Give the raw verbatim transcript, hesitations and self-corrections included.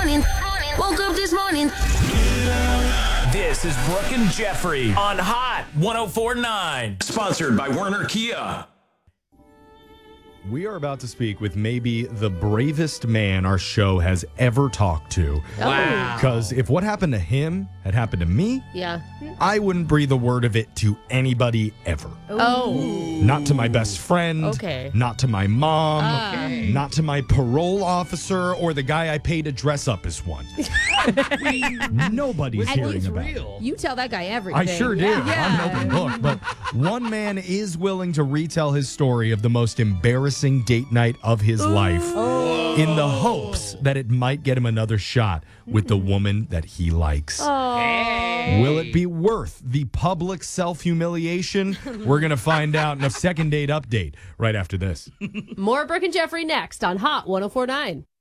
morning. Woke up this morning. This is Brooke and Jeffrey on Hot one oh four point nine. Sponsored by Werner Kia. We are about to speak with maybe the bravest man our show has ever talked to. Wow. Because if what happened to him had happened to me, Yeah. I wouldn't breathe a word of it to anybody ever. Oh. Not to my best friend. Okay. Not to my mom. Okay. Not to my parole officer or the guy I pay to dress up as one. Nobody's And hearing he's about real. it. You tell that guy everything. I sure do. Yeah. I'm an open book. But one man is willing to retell his story of the most embarrassing date night of his life in the hopes that it might get him another shot with the woman that he likes. Oh. Will it be worth the public self-humiliation? We're going to find out in a second date update right after this. More Brooke and Jeffrey next on Hot one oh four point nine.